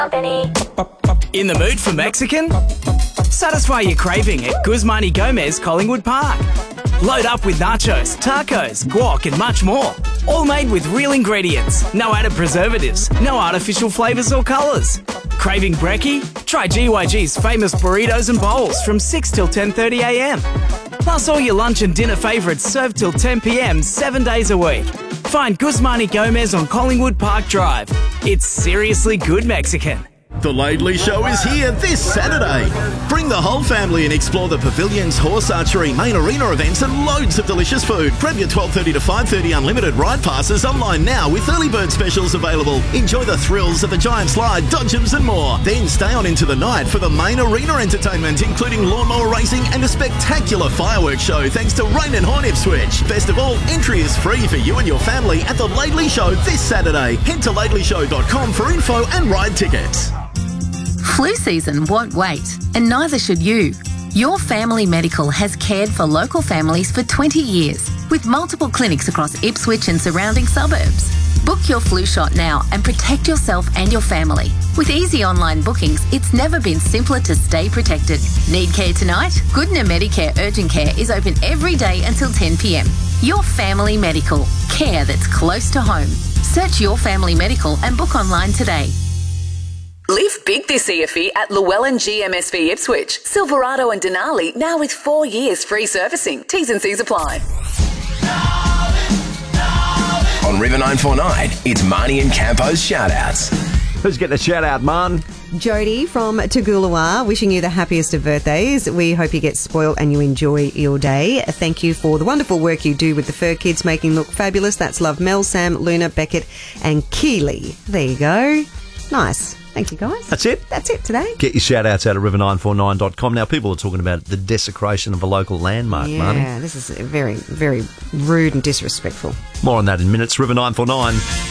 In the mood for Mexican? Satisfy your craving at Guzman y Gomez Collingwood Park. Load up with nachos, tacos, guac and much more. All made with real ingredients, no added preservatives, no artificial flavours or colours. Craving brekkie? Try GYG's famous burritos and bowls from 6 till 10:30am. Plus all your lunch and dinner favourites served till 10pm 7 days a week. Find Guzman y Gomez on Collingwood Park Drive. It's seriously good Mexican. The Laidley Show is here this Saturday. Bring the whole family and explore the pavilions, horse archery, main arena events and loads of delicious food. Grab your 12:30 to 5:30 unlimited ride passes online now with early bird specials available. Enjoy the thrills of the giant slide, dodgems and more. Then stay on into the night for the main arena entertainment, including lawnmower racing and a spectacular fireworks show thanks to Rain and Horn Ipswich. Best of all, entry is free for you and your family at the Laidley Show this Saturday. Head to laidleyshow.com for info and ride tickets. Flu season won't wait, and neither should you. Your Family Medical has cared for local families for 20 years, with multiple clinics across Ipswich and surrounding suburbs. Book your flu shot now and protect yourself and your family. With easy online bookings, it's never been simpler to stay protected. Need care tonight? Goodna Medicare Urgent Care is open every day until 10pm. Your Family Medical. Care that's close to home. Search Your Family Medical and book online today. Live big this EFE at Llewellyn GMSV Ipswich. Silverado and Denali now with 4 years free servicing. T's and C's apply. On River 949, it's Marnie and Campo's shout-outs. Who's getting a shout-out, Man? Jody from Toogoolawah, wishing you the happiest of birthdays. We hope you get spoiled and you enjoy your day. Thank you for the wonderful work you do with the fur kids, making look fabulous. That's love, Mel, Sam, Luna, Beckett and Keely. There you go. Nice. Thank you, guys. That's it? That's it today. Get your shout-outs out at river949.com. Now, people are talking about the desecration of a local landmark, Marnie. Yeah, this is very, very rude and disrespectful. More on that in minutes. River 949.